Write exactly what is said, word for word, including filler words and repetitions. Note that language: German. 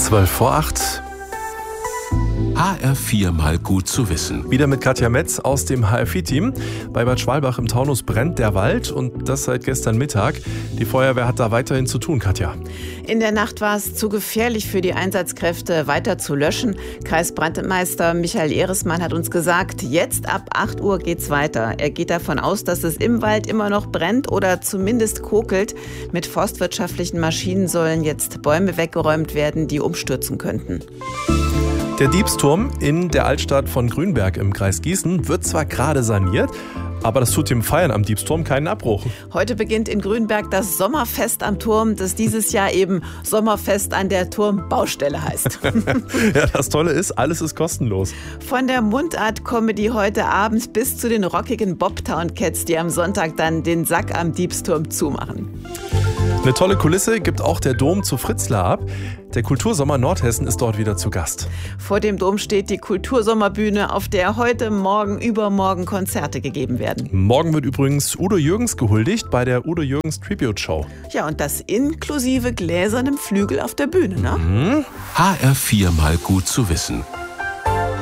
zwölf vor acht. H R vier mal gut zu wissen. Wieder mit Katja Metz aus dem H R vier Team. Bei Bad Schwalbach im Taunus brennt der Wald und das seit gestern Mittag. Die Feuerwehr hat da weiterhin zu tun, Katja. In der Nacht war es zu gefährlich für die Einsatzkräfte, weiter zu löschen. Kreisbrandmeister Michael Ehresmann hat uns gesagt, jetzt ab acht Uhr geht's weiter. Er geht davon aus, dass es im Wald immer noch brennt oder zumindest kokelt. Mit forstwirtschaftlichen Maschinen sollen jetzt Bäume weggeräumt werden, die umstürzen könnten. Der Diebsturm in der Altstadt von Grünberg im Kreis Gießen wird zwar gerade saniert, aber das tut dem Feiern am Diebsturm keinen Abbruch. Heute beginnt in Grünberg das Sommerfest am Turm, das dieses Jahr eben Sommerfest an der Turmbaustelle heißt. Ja, das Tolle ist, alles ist kostenlos. Von der Mundart-Comedy heute Abend bis zu den rockigen Bobtown Cats, die am Sonntag dann den Sack am Diebsturm zumachen. Eine tolle Kulisse gibt auch der Dom zu Fritzlar ab. Der Kultursommer Nordhessen ist dort wieder zu Gast. Vor dem Dom steht die Kultursommerbühne, auf der heute, morgen, übermorgen Konzerte gegeben werden. Morgen wird übrigens Udo Jürgens gehuldigt bei der Udo Jürgens Tribute Show. Ja, und das inklusive gläsernem Flügel auf der Bühne, ne? Mhm. H R vier mal gut zu wissen.